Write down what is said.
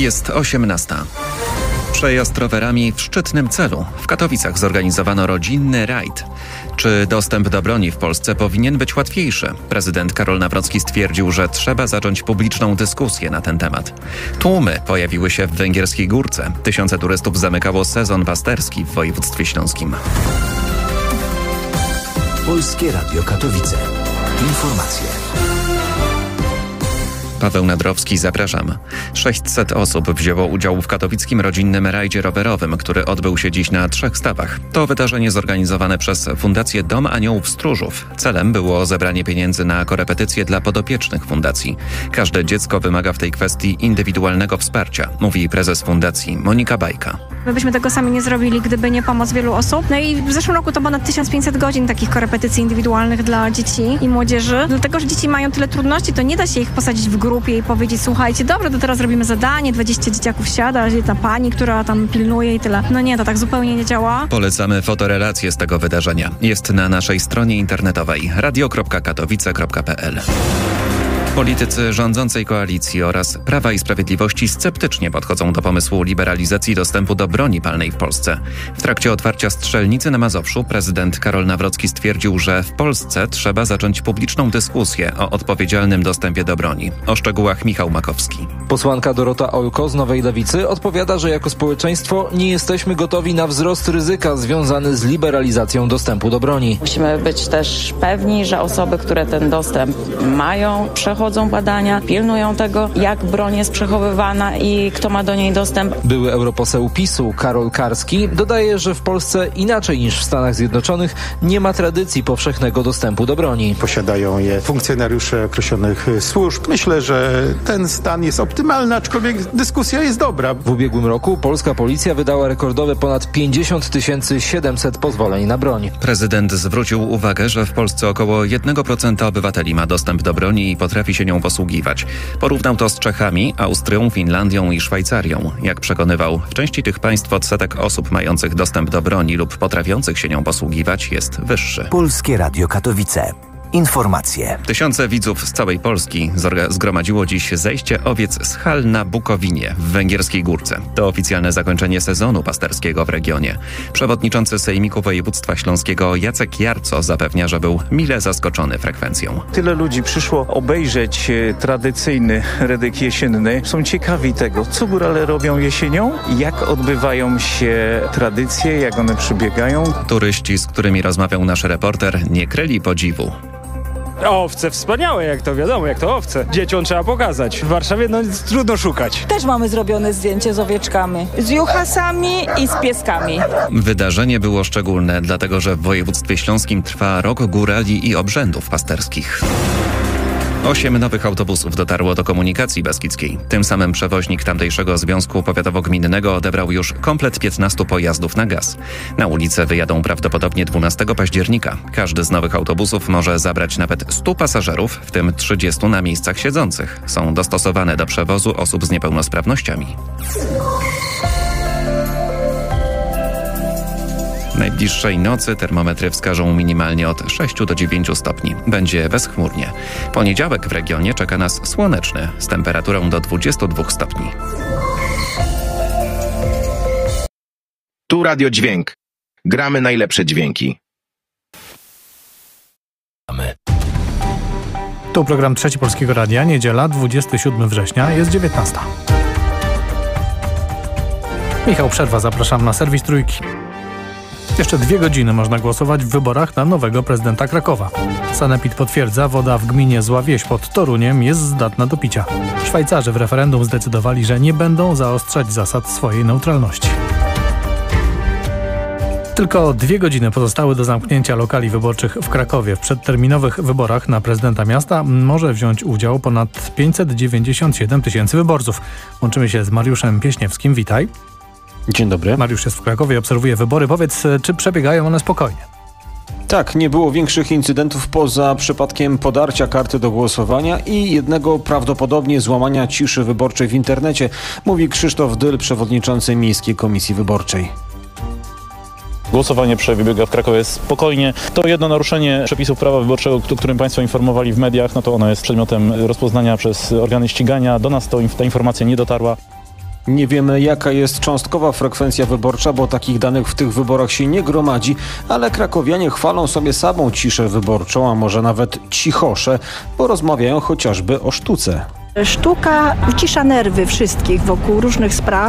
Jest 18. Przejazd rowerami w szczytnym celu. W Katowicach zorganizowano rodzinny rajd. Czy dostęp do broni w Polsce powinien być łatwiejszy? Prezydent Karol Nawrocki stwierdził, że trzeba zacząć publiczną dyskusję na ten temat. Tłumy pojawiły się w Węgierskiej Górce. Tysiące turystów zamykało sezon pasterski w województwie śląskim. Polskie Radio Katowice. Informacje. Paweł Nadrowski, zapraszam. 600 osób wzięło udział w katowickim rodzinnym rajdzie rowerowym, który odbył się dziś na 3 stawach. To wydarzenie zorganizowane przez Fundację Dom Aniołów Stróżów. Celem było zebranie pieniędzy na korepetycje dla podopiecznych fundacji. Każde dziecko wymaga w tej kwestii indywidualnego wsparcia, mówi prezes fundacji Monika Bajka. My byśmy tego sami nie zrobili, gdyby nie pomoc wielu osób. No i w zeszłym roku to ponad 1500 godzin takich korepetycji indywidualnych dla dzieci i młodzieży. Dlatego, że dzieci mają tyle trudności, to nie da się ich posadzić w grupie i powiedzieć: słuchajcie, dobrze, to teraz robimy zadanie, 20 dzieciaków siada, ta pani, która tam pilnuje i tyle. No nie, to tak zupełnie nie działa. Polecamy fotorelację z tego wydarzenia. Jest na naszej stronie internetowej radio.katowice.pl. Politycy rządzącej koalicji oraz Prawa i Sprawiedliwości sceptycznie podchodzą do pomysłu liberalizacji dostępu do broni palnej w Polsce. W trakcie otwarcia strzelnicy na Mazowszu prezydent Karol Nawrocki stwierdził, że w Polsce trzeba zacząć publiczną dyskusję o odpowiedzialnym dostępie do broni. O szczegółach Michał Makowski. Posłanka Dorota Olko z Nowej Lewicy odpowiada, że jako społeczeństwo nie jesteśmy gotowi na wzrost ryzyka związany z liberalizacją dostępu do broni. Musimy być też pewni, że osoby, które ten dostęp mają, przechodzą badania, pilnują tego, jak broń jest przechowywana i kto ma do niej dostęp. Były europoseł PiS-u Karol Karski dodaje, że w Polsce inaczej niż w Stanach Zjednoczonych nie ma tradycji powszechnego dostępu do broni. Posiadają je funkcjonariusze określonych służb. Myślę, że ten stan jest optymalny, aczkolwiek dyskusja jest dobra. W ubiegłym roku polska policja wydała rekordowe ponad 50 700 pozwoleń na broń. Prezydent zwrócił uwagę, że w Polsce około 1% obywateli ma dostęp do broni i potrafi się nią posługiwać. Porównał to z Czechami, Austrią, Finlandią i Szwajcarią. Jak przekonywał, w części tych państw odsetek osób mających dostęp do broni lub potrafiących się nią posługiwać jest wyższy. Polskie Radio Katowice. Informacje. Tysiące widzów z całej Polski zgromadziło dziś zejście owiec z hal na Bukowinie w Węgierskiej Górce. To oficjalne zakończenie sezonu pasterskiego w regionie. Przewodniczący Sejmiku Województwa Śląskiego Jacek Jarco zapewnia, że był mile zaskoczony frekwencją. Tyle ludzi przyszło obejrzeć tradycyjny rydyk jesienny. Są ciekawi tego, co górale robią jesienią, jak odbywają się tradycje, jak one przebiegają. Turyści, z którymi rozmawiał nasz reporter, nie kryli podziwu. Owce wspaniałe, jak to wiadomo, jak to owce. Dzieciom trzeba pokazać. W Warszawie trudno szukać. Też mamy zrobione zdjęcie z owieczkami, z juchasami i z pieskami. Wydarzenie było szczególne, dlatego że w województwie śląskim trwa rok górali i obrzędów pasterskich. 8 nowych autobusów dotarło do komunikacji beskidzkiej. Tym samym przewoźnik tamtejszego Związku Powiatowo-Gminnego odebrał już komplet 15 pojazdów na gaz. Na ulicę wyjadą prawdopodobnie 12 października. Każdy z nowych autobusów może zabrać nawet 100 pasażerów, w tym 30 na miejscach siedzących. Są dostosowane do przewozu osób z niepełnosprawnościami. Najbliższej nocy termometry wskażą minimalnie od 6 do 9 stopni. Będzie bezchmurnie. Poniedziałek w regionie czeka nas słoneczny, z temperaturą do 22 stopni. Tu Radio Dźwięk. Gramy najlepsze dźwięki. Tu program Trzeci Polskiego Radia, niedziela, 27 września, jest 19. Michał Przerwa, zapraszam na serwis Trójki. Jeszcze 2 godziny można głosować w wyborach na nowego prezydenta Krakowa. Sanepid potwierdza, woda w gminie Zła Wieś pod Toruniem jest zdatna do picia. Szwajcarzy w referendum zdecydowali, że nie będą zaostrzać zasad swojej neutralności. Tylko 2 godziny pozostały do zamknięcia lokali wyborczych w Krakowie. W przedterminowych wyborach na prezydenta miasta może wziąć udział ponad 597 tysięcy wyborców. Łączymy się z Mariuszem Pieśniewskim. Witaj. Dzień dobry. Mariusz jest w Krakowie, obserwuje wybory. Powiedz, czy przebiegają one spokojnie? Tak, nie było większych incydentów poza przypadkiem podarcia karty do głosowania i jednego prawdopodobnie złamania ciszy wyborczej w internecie, mówi Krzysztof Dyl, przewodniczący Miejskiej Komisji Wyborczej. Głosowanie przebiega w Krakowie spokojnie. To jedno naruszenie przepisów prawa wyborczego, o którym Państwo informowali w mediach, no to ono jest przedmiotem rozpoznania przez organy ścigania. Do nas ta informacja nie dotarła. Nie wiemy, jaka jest cząstkowa frekwencja wyborcza, bo takich danych w tych wyborach się nie gromadzi, ale krakowianie chwalą sobie samą ciszę wyborczą, a może nawet cichosze, bo rozmawiają chociażby o sztuce. Sztuka ucisza nerwy wszystkich wokół różnych spraw.